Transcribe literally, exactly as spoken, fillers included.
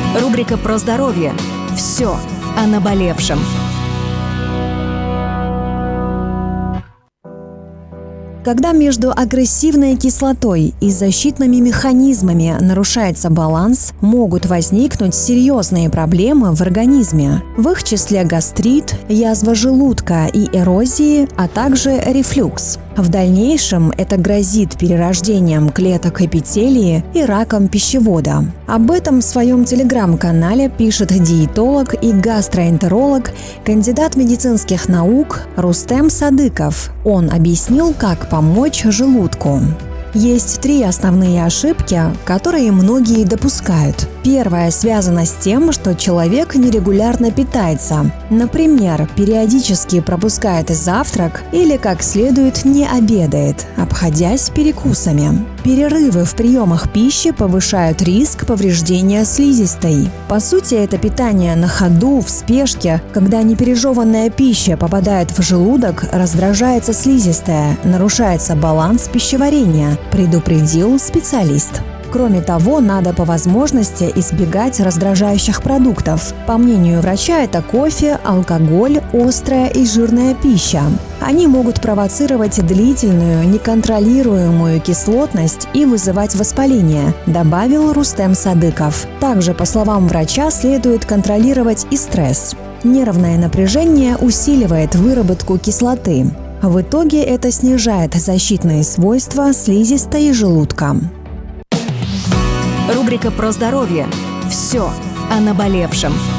Рубрика про здоровье. Все о наболевшем. Когда между агрессивной кислотой и защитными механизмами нарушается баланс, могут возникнуть серьезные проблемы в организме. В их числе гастрит, язва желудка и эрозии, а также рефлюкс. В дальнейшем это грозит перерождением клеток эпителии и раком пищевода. Об этом в своем телеграм-канале пишет диетолог и гастроэнтеролог, кандидат медицинских наук Рустем Садыков. Он объяснил, как помочь желудку. Есть три основные ошибки, которые многие допускают. Первая связана с тем, что человек нерегулярно питается. Например, периодически пропускает завтрак или как следует не обедает, обходясь перекусами. Перерывы в приемах пищи повышают риск повреждения слизистой. По сути, это питание на ходу, в спешке, когда непережеванная пища попадает в желудок, раздражается слизистая, нарушается баланс пищеварения, предупредил специалист. Кроме того, надо по возможности избегать раздражающих продуктов. По мнению врача, это кофе, алкоголь, острая и жирная пища. Они могут провоцировать длительную, неконтролируемую кислотность и вызывать воспаление, добавил Рустем Садыков. Также, по словам врача, следует контролировать и стресс. Нервное напряжение усиливает выработку кислоты. В итоге это снижает защитные свойства слизистой желудка. Рубрика про здоровье. Все о наболевшем.